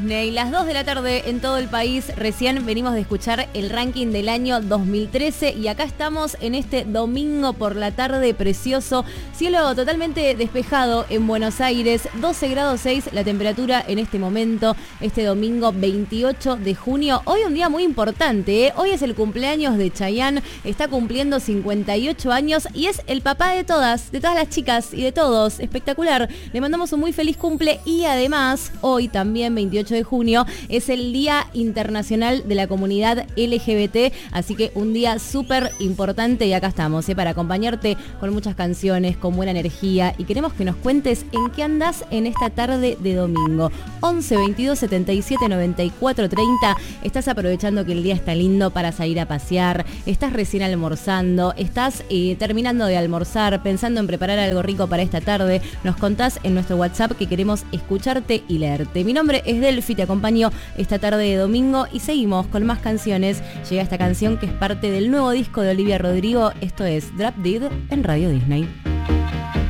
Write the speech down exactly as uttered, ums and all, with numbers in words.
Y las dos de la tarde en todo el país. Recién venimos de escuchar el ranking del año dos mil trece y acá estamos en este domingo por la tarde precioso, cielo totalmente despejado en Buenos Aires, doce grados seis la temperatura en este momento, este domingo veintiocho de junio. Hoy un día muy importante, ¿eh? Hoy es el cumpleaños de Chayanne, está cumpliendo cincuenta y ocho años y es el papá de todas, de todas las chicas y de todos. Espectacular, le mandamos un muy feliz cumple y además hoy también veintiocho de junio es el Día Internacional de la Comunidad L G B T, así que un día súper importante y acá estamos, ¿eh? Para acompañarte con muchas canciones, con buena energía y queremos que nos cuentes en qué andás en esta tarde de domingo. once veintidós setenta y siete noventa y cuatro treinta, estás aprovechando que el día está lindo para salir a pasear, estás recién almorzando, estás eh, terminando de almorzar, pensando en preparar algo rico para esta tarde, nos contás en nuestro WhatsApp que queremos escucharte y leerte. Mi nombre es Delphi, te acompaño esta tarde de domingo y seguimos con más canciones. Llega esta canción que es parte del nuevo disco de Olivia Rodrigo, esto es Drop Dead en Radio Disney.